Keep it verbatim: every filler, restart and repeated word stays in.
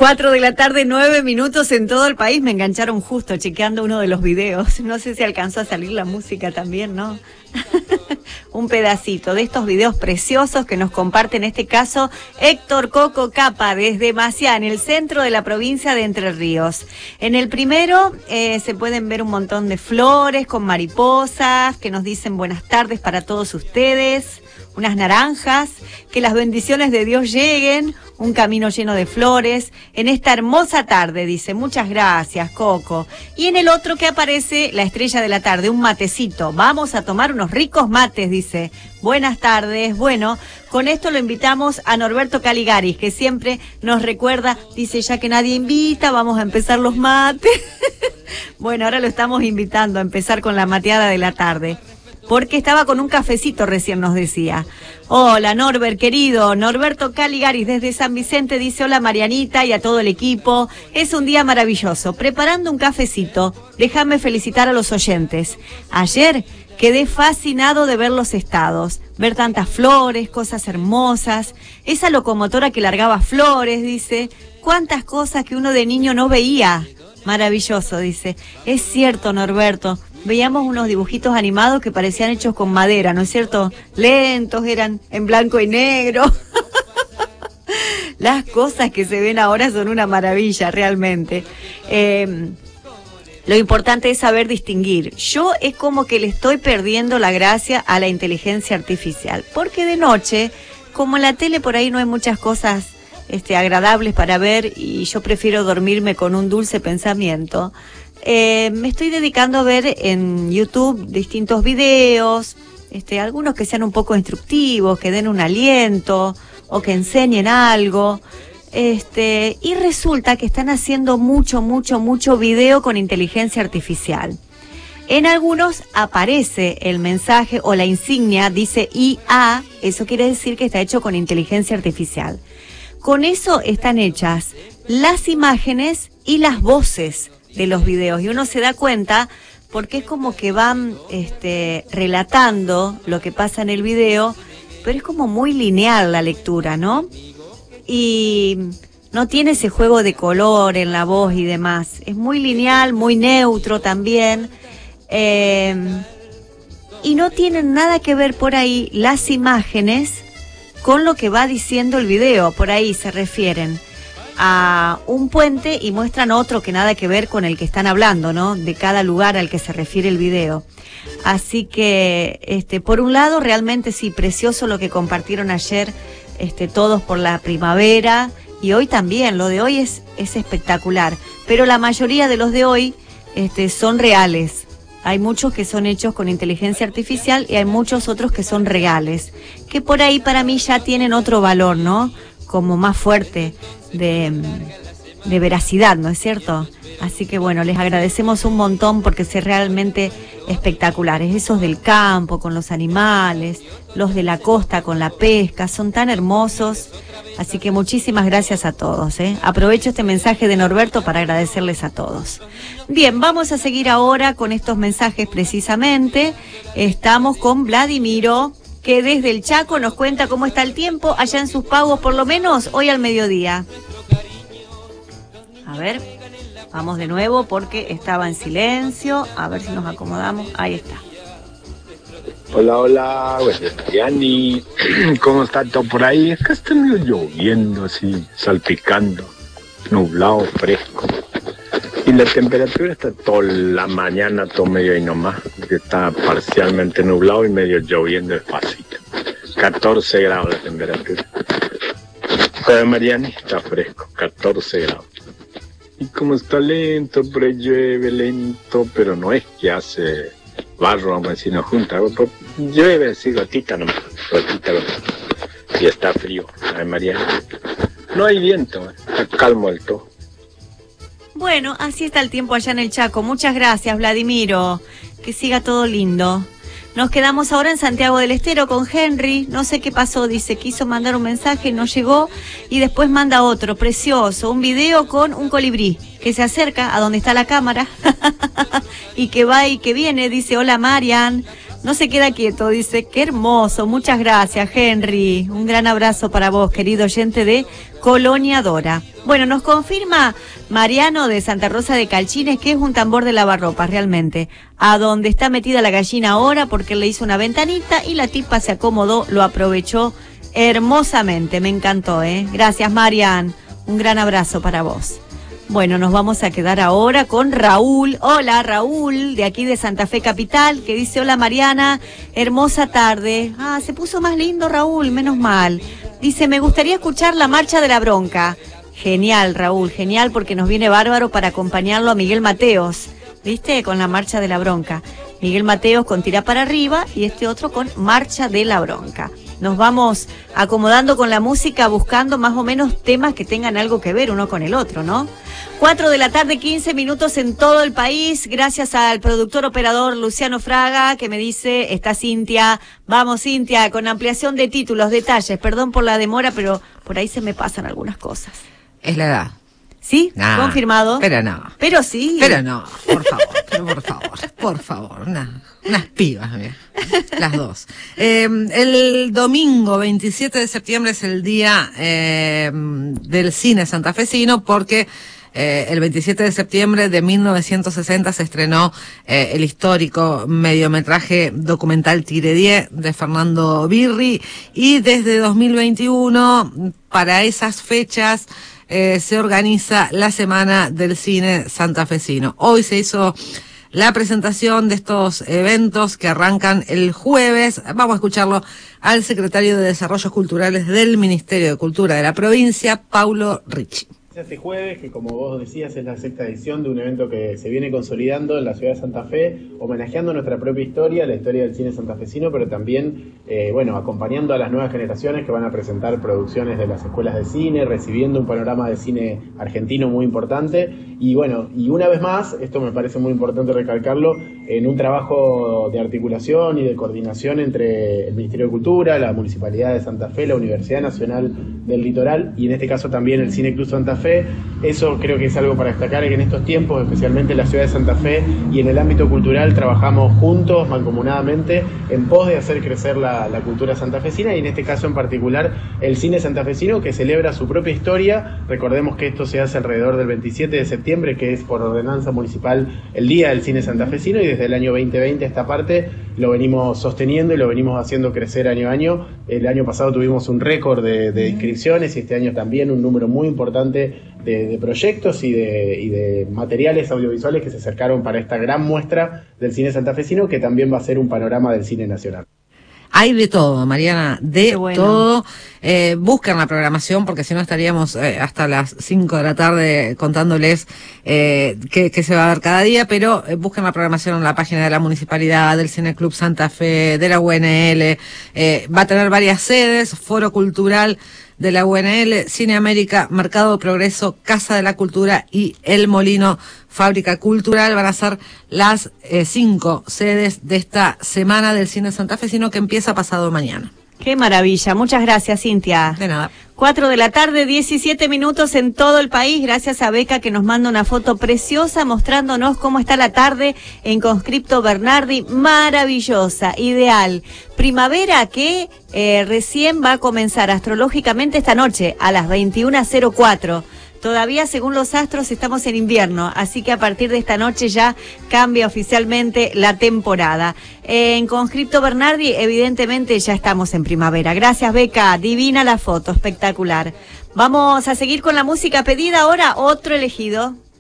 Cuatro de la tarde, nueve minutos en todo el país. Me engancharon justo chequeando uno de los videos. No sé si alcanzó a salir la música también, ¿no? Un pedacito de estos videos preciosos que nos comparte en este caso Héctor Coco Capa desde Maciá, en el centro de la provincia de Entre Ríos. En el primero eh, se pueden ver un montón de flores con mariposas que nos dicen buenas tardes para todos ustedes, unas naranjas, que las bendiciones de Dios lleguen, un camino lleno de flores, en esta hermosa tarde, dice, muchas gracias, Coco. Y en el otro que aparece la estrella de la tarde, un matecito, vamos a tomar unos ricos mates, dice, buenas tardes. Bueno, con esto lo invitamos a Norberto Caligaris, que siempre nos recuerda, dice, ya que nadie invita, vamos a empezar los mates. Bueno, ahora lo estamos invitando a empezar con la mateada de la tarde, porque estaba con un cafecito recién, nos decía. Hola, Norbert, querido. Norberto Caligaris desde San Vicente dice, hola, Marianita y a todo el equipo. Es un día maravilloso. Preparando un cafecito, déjame felicitar a los oyentes. Ayer quedé fascinado de ver los estados, ver tantas flores, cosas hermosas. Esa locomotora que largaba flores, dice. Cuántas cosas que uno de niño no veía. Maravilloso, dice. Es cierto, Norberto. Veíamos unos dibujitos animados que parecían hechos con madera, ¿no es cierto? Lentos, eran en blanco y negro. Las cosas que se ven ahora son una maravilla, realmente. Eh, lo importante es saber distinguir. Yo es como que le estoy perdiendo la gracia a la inteligencia artificial, porque de noche, como en la tele por ahí no hay muchas cosas este, agradables para ver y yo prefiero dormirme con un dulce pensamiento, Eh, me estoy dedicando a ver en YouTube distintos videos, este, algunos que sean un poco instructivos, que den un aliento o que enseñen algo, este, y resulta que están haciendo mucho, mucho, mucho video con inteligencia artificial. En algunos aparece el mensaje o la insignia, dice I A, eso quiere decir que está hecho con inteligencia artificial. Con eso están hechas las imágenes y las voces de los videos, y uno se da cuenta porque es como que van este, relatando lo que pasa en el video, pero es como muy lineal la lectura, ¿no? Y no tiene ese juego de color en la voz y demás, es muy lineal, muy neutro también, eh, y no tienen nada que ver por ahí las imágenes con lo que va diciendo el video. Por ahí se refieren a un puente y muestran otro que nada que ver con el que están hablando, ¿no? De cada lugar al que se refiere el video. Así que, este, por un lado, realmente sí, precioso lo que compartieron ayer, este, todos por la primavera, y hoy también, lo de hoy es, es espectacular. Pero la mayoría de los de hoy, este, son reales. Hay muchos que son hechos con inteligencia artificial y hay muchos otros que son reales, que por ahí para mí ya tienen otro valor, ¿no? Como más fuerte de, de veracidad, ¿no es cierto? Así que bueno, les agradecemos un montón porque son realmente espectaculares. Esos del campo con los animales, los de la costa con la pesca, son tan hermosos. Así que muchísimas gracias a todos, ¿eh? Aprovecho este mensaje de Norberto para agradecerles a todos. Bien, vamos a seguir ahora con estos mensajes precisamente. Estamos con Vladimiro, que desde el Chaco nos cuenta cómo está el tiempo allá en sus pagos, por lo menos hoy al mediodía. A ver, vamos de nuevo porque estaba en silencio. A ver si nos acomodamos. Ahí está. Hola, hola, Yani, ¿cómo está todo por ahí? Acá está medio lloviendo así, salpicando, nublado, fresco. Y la temperatura está toda la mañana, todo medio ahí nomás, porque está parcialmente nublado y medio lloviendo despacito. catorce grados la temperatura. Pero Mariani está fresco, catorce grados. Y como está lento, pero llueve lento, pero no es que hace barro, vamos a decir, no junta. Llueve así, gotita nomás, gotita nomás. Y está frío, ay Mariani. No hay viento, está calmo el todo. Bueno, así está el tiempo allá en el Chaco. Muchas gracias, Vladimiro. Que siga todo lindo. Nos quedamos ahora en Santiago del Estero con Henry. No sé qué pasó, dice, quiso mandar un mensaje, no llegó. Y después manda otro, precioso, un video con un colibrí que se acerca a donde está la cámara y que va y que viene. Dice, hola Marian, No se queda quieto, dice, qué hermoso, muchas gracias, Henry. Un gran abrazo para vos, querido oyente de Colonia Dora. Bueno, nos confirma Mariano de Santa Rosa de Calchines que es un tambor de lavarropas, realmente. A donde está metida la gallina ahora, porque él le hizo una ventanita y la tipa se acomodó, lo aprovechó hermosamente. Me encantó, ¿eh? Gracias, Marian. Un gran abrazo para vos. Bueno, nos vamos a quedar ahora con Raúl. Hola, Raúl, de aquí de Santa Fe Capital, que dice, hola Mariana, hermosa tarde. Ah, se puso más lindo Raúl, menos mal. Dice, me gustaría escuchar la Marcha de la Bronca. Genial, Raúl, genial, porque nos viene bárbaro para acompañarlo a Miguel Mateos, ¿viste? Con la Marcha de la Bronca. Miguel Mateos con Tira para Arriba y este otro con Marcha de la Bronca. Nos vamos acomodando con la música, buscando más o menos temas que tengan algo que ver uno con el otro, ¿no? Cuatro de la tarde, quince minutos en todo el país, gracias al productor operador Luciano Fraga, que me dice, está Cintia, vamos Cintia, con ampliación de títulos, detalles, perdón por la demora, pero por ahí se me pasan algunas cosas. Es la edad. ¿Sí? Nah, confirmado. Pero no. Pero sí. Pero no, por favor, pero por favor, por favor, una, unas pibas, mira, las dos. Eh, el domingo veintisiete de septiembre es el día eh, del cine santafesino porque eh, el veintisiete de septiembre de mil novecientos sesenta se estrenó eh, el histórico mediometraje documental Tiredié de Fernando Birri y desde dos mil veintiuno, para esas fechas, Eh, se organiza la Semana del Cine Santafesino. Hoy se hizo la presentación de estos eventos que arrancan el jueves. Vamos a escucharlo al secretario de Desarrollos Culturales del Ministerio de Cultura de la provincia, Paulo Ricci. Este jueves, que como vos decías es la sexta edición de un evento que se viene consolidando en la ciudad de Santa Fe, homenajeando nuestra propia historia, la historia del cine santafesino, pero también, eh, bueno, acompañando a las nuevas generaciones que van a presentar producciones de las escuelas de cine, recibiendo un panorama de cine argentino muy importante. Y bueno, y una vez más, esto me parece muy importante recalcarlo, en un trabajo de articulación y de coordinación entre el Ministerio de Cultura, la Municipalidad de Santa Fe, la Universidad Nacional del Litoral y en este caso también el Cine Club Santa Fe. Eso creo que es algo para destacar, que en estos tiempos, especialmente en la ciudad de Santa Fe y en el ámbito cultural, trabajamos juntos, mancomunadamente, en pos de hacer crecer la, la cultura santafesina y en este caso en particular el cine santafesino, que celebra su propia historia. Recordemos que esto se hace alrededor del veintisiete de septiembre, que es por ordenanza municipal el Día del Cine Santafesino, y desde el año veinte veinte esta parte lo venimos sosteniendo y lo venimos haciendo crecer año a año. El año pasado tuvimos un récord de, de inscripciones y este año también un número muy importante De, de proyectos y de, y de materiales audiovisuales que se acercaron para esta gran muestra del cine santafesino, que también va a ser un panorama del cine nacional. Hay de todo, Mariana, de bueno. todo. Eh, buscan la programación, porque si no estaríamos eh, hasta las cinco de la tarde contándoles eh, qué, qué se va a ver cada día, pero eh, buscan la programación en la página de la Municipalidad, del Cine Club Santa Fe, de la U N L. Eh, va a tener varias sedes, Foro Cultural de la U N L, Cine América, Mercado Progreso, Casa de la Cultura y El Molino, Fábrica Cultural. Van a ser las eh, cinco sedes de esta Semana del Cine Santafesino que empieza pasado mañana. Qué maravilla, muchas gracias, Cintia. De nada. Cuatro de la tarde, diecisiete minutos en todo el país, gracias a Beca que nos manda una foto preciosa mostrándonos cómo está la tarde en Conscripto Bernardi, maravillosa, ideal. Primavera que eh, recién va a comenzar astrológicamente esta noche a las veintiuna cero cuatro. Todavía, según los astros, estamos en invierno, así que a partir de esta noche ya cambia oficialmente la temporada. En Conscripto Bernardi, evidentemente, ya estamos en primavera. Gracias, Beca. Divina la foto, espectacular. Vamos a seguir con la música pedida ahora, otro elegido.